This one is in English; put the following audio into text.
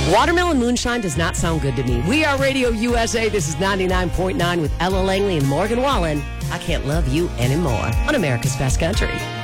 Watermelon moonshine does not sound good to me. We are Radio USA. This is 99.9 with Ella Langley and Morgan Wallen. I can't love you anymore on America's Best Country.